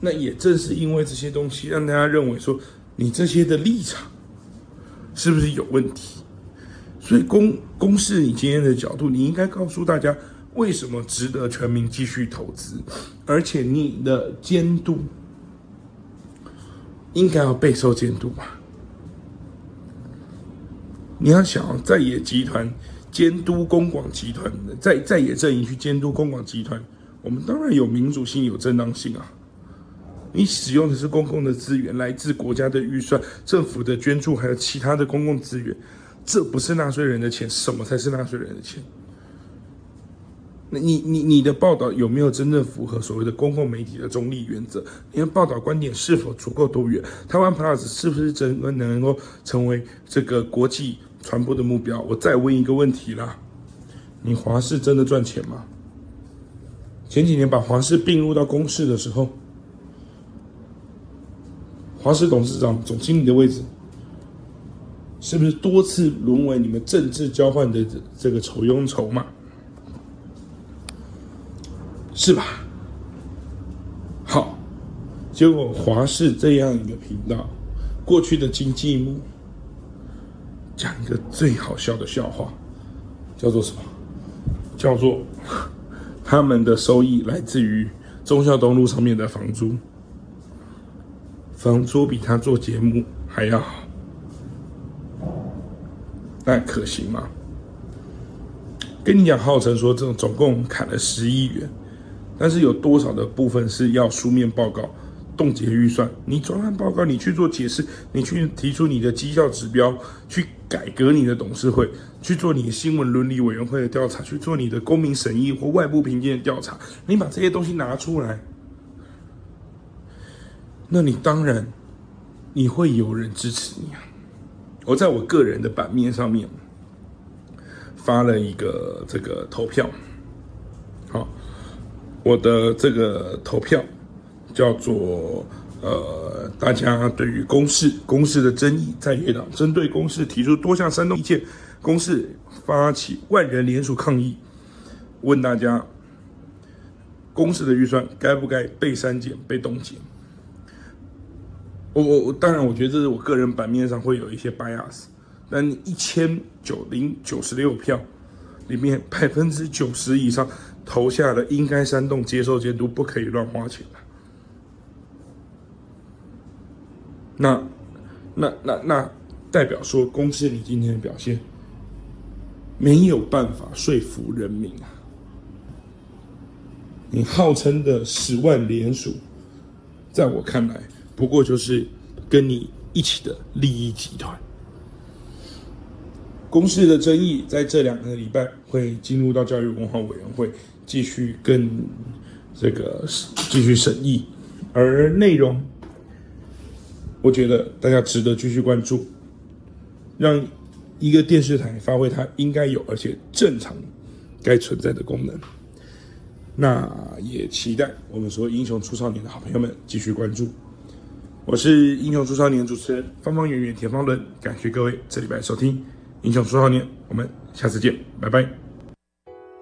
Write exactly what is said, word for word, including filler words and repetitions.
那也正是因为这些东西，让大家认为说你这些的立场是不是有问题？所以公公视你今天的角度，你应该告诉大家为什么值得全民继续投资，而且你的监督应该要备受监督吧？你要想在野集团监督公广集团的，在在野阵营去监督公广集团，我们当然有民主性、有正当性啊。你使用的是公共的资源，来自国家的预算、政府的捐助，还有其他的公共资源，这不是纳税人的钱，什么才是纳税人的钱？那你你你的报道有没有真正符合所谓的公共媒体的中立原则？你的报道观点是否足够多元？台湾 Plus 是不是真能够成为这个国际传播的目标？我再问一个问题啦，你华视真的赚钱吗？前几年把华视并入到公视的时候，华视董事长、总经理的位置，是不是多次沦为你们政治交换的这个筹庸筹码？是吧？好，结果华视这样一个频道，过去的经济幕讲一个最好笑的笑话，叫做什么？叫做他们的收益来自于忠孝东路上面的房租，房租比他做节目还要好，那可行吗？跟你讲，号称说这种总共砍了十亿元。但是有多少的部分是要书面报告、冻结预算？你专案报告，你去做解释，你去提出你的绩效指标，去改革你的董事会，去做你的新闻伦理委员会的调查，去做你的公民审议或外部评鉴的调查。你把这些东西拿出来，那你当然你会有人支持你啊！我在我个人的版面上面发了一个这个投票，好。我的这个投票叫做呃，大家对于公视公视的争议，在野党针对公视提出多项煽动意见，公视发起万人联署抗议，问大家公视的预算该不该被删减、被冻结？我我当然，我觉得这是我个人版面上会有一些 bias， 但一千九零九十六票里面百分之九十以上。投下了应该煽动、接受监督，不可以乱花钱的。那、那、那、那代表说，公视你今天的表现没有办法说服人民啊！你号称的十万联署，在我看来，不过就是跟你一起的利益集团。公视的争议在这两个礼拜会进入到教育文化委员会。继续跟这个继续审议，而内容，我觉得大家值得继续关注，让一个电视台发挥它应该有而且正常该存在的功能。那也期待我们所有英雄出少年的好朋友们继续关注。我是英雄出少年主持人方方圆圆田方伦，感谢各位这礼拜收听英雄出少年，我们下次见，拜拜。